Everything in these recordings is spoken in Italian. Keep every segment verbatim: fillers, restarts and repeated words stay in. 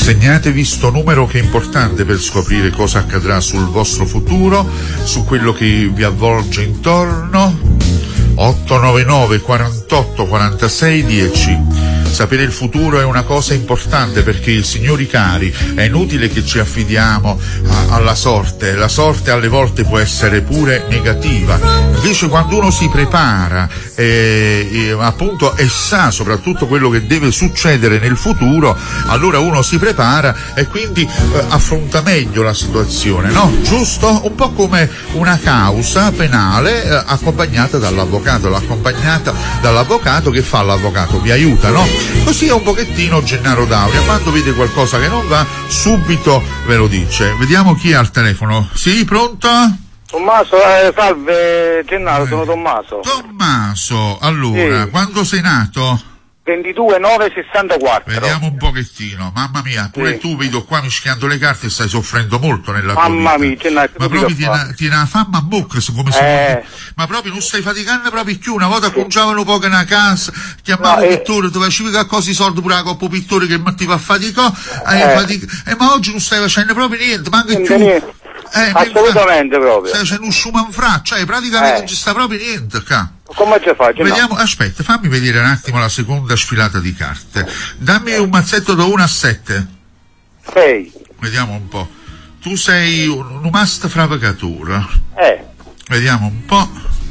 Segnatevi sto numero che è importante per scoprire cosa accadrà sul vostro futuro, su quello che vi avvolge intorno. otto nove nove quarantotto quarantasei dieci. Sapere il futuro è una cosa importante perché, signori cari, è inutile che ci affidiamo a, alla sorte. La sorte alle volte può essere pure negativa. Invece quando uno si prepara e, e appunto e sa soprattutto quello che deve succedere nel futuro, allora uno si prepara e quindi eh, affronta meglio la situazione, no? Giusto? Un po' come una causa penale eh, accompagnata dall'avvocato, l'accompagnata dall'avvocato che fa l'avvocato, vi aiuta, no? Così è un pochettino Gennaro D'Auria, quando vede qualcosa che non va subito ve lo dice. Vediamo chi è al telefono. Sì, pronto? Tommaso, eh, salve Gennaro, eh. sono Tommaso. Tommaso, allora, sì. Quando sei nato? ventidue nove sessantaquattro. Vediamo un pochettino, mamma mia, pure sì. Tu vedo qua mischiando le carte e stai soffrendo molto nella tua mamma vita. mia, Gennaro, ma proprio tiene una fama a bocca, come se eh. ma proprio non stai faticando proprio più. Una volta cominciavano poco in casa, chiamavo no, pittore, eh. tu facevi qualcosa i soldi pure la coppa pittore che metteva a fatica, eh. eh, fatica. Eh, ma oggi non stai facendo proprio niente, manca niente, più. Niente. Eh, assolutamente proprio. Stai facendo un schumanfra, cioè praticamente eh. non ci sta proprio niente qua. Come ci faccio? Vediamo, no? Aspetta, fammi vedere un attimo la seconda sfilata di carte. Dammi un mazzetto da uno a sette. sei. Vediamo un po'. Tu sei un, un must fravacatura. Eh. Vediamo un po'.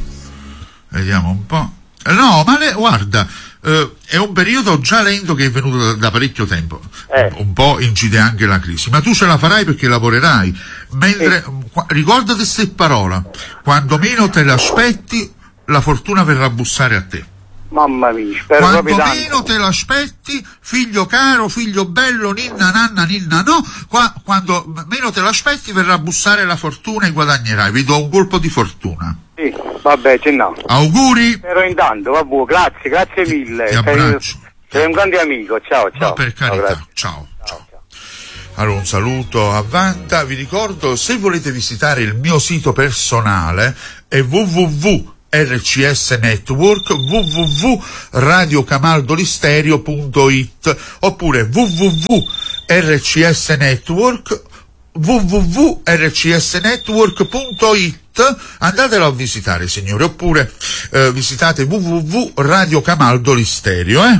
Vediamo un po'. No, ma le, guarda, eh, è un periodo già lento che è venuto da, da parecchio tempo. Eh. Un, un po' incide anche la crisi, ma tu ce la farai perché lavorerai. Mentre, eh. qu- ricordati queste parole. Quando meno te l'aspetti, la fortuna verrà a bussare a te. Mamma mia, spero quando proprio meno tanto. te l'aspetti, figlio caro, figlio bello, ninna nanna ninna no, qua, quando meno te l'aspetti verrà a bussare la fortuna e guadagnerai. Vi do un colpo di fortuna. Sì, vabbè, Gennaro. Auguri. Però intanto, vabbè, grazie, grazie mille. Ti abbraccio. Sei, sei un grande amico, ciao, ciao. No, per carità, ciao. ciao. ciao. Allora, un saluto a Vanta. Vi ricordo, se volete visitare il mio sito personale è w w w punto r c s network w w w punto radio camaldolistereo punto i t oppure w w w punto r c s network w w w punto r c s network punto i t. Andatelo a visitare, signore, oppure eh, visitate w w w punto radio camaldolistereo, eh?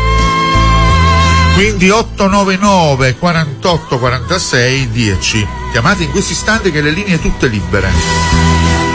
Quindi otto nove nove quarantotto quarantasei dieci. Chiamate in questo istante che le linee tutte libere.